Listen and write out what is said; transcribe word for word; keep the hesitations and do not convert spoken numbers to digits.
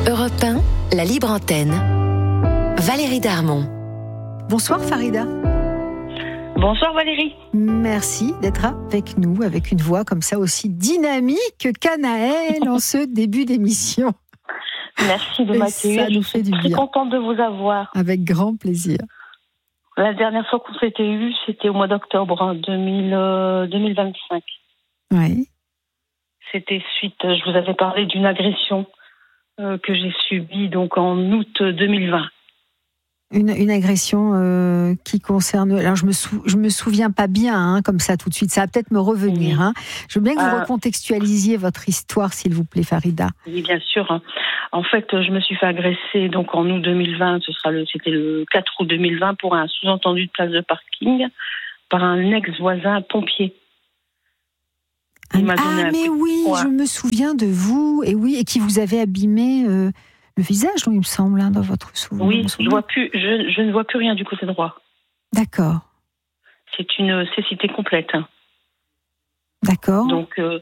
Europe un, la libre antenne. Valérie Darmon. Bonsoir Farida. Bonsoir Valérie. Merci d'être avec nous, avec une voix comme ça aussi dynamique qu'Anaëlle en ce début d'émission. Merci de m'accueillir. Ça nous fait du bien. Je suis bien. très contente de vous avoir. Avec grand plaisir. La dernière fois qu'on s'était eu, c'était au mois d'octobre deux mille, euh, deux mille vingt-cinq. Oui. C'était suite, je vous avais parlé d'une agression euh, que j'ai subie donc en août deux mille vingt. Une, une agression euh, qui concerne... Alors, je me, sou, je me souviens pas bien, hein, comme ça, tout de suite. Ça va peut-être me revenir. Oui. Hein. Je veux bien que vous euh, recontextualisiez votre histoire, s'il vous plaît, Farida. Oui, bien sûr. En fait, je me suis fait agresser donc en août deux mille vingt. Ce sera le, c'était le quatre août deux mille vingt pour un sous-entendu de place de parking par un ex-voisin pompier. Il ah, ah mais oui, poids. Je me souviens de vous. Et oui, et qui vous avait abîmé... Euh... Le visage, il me semble, hein, dans votre souvenir. Oui, je, vois plus, je, je ne vois plus rien du côté droit. D'accord. C'est une cécité complète. D'accord. Donc, euh,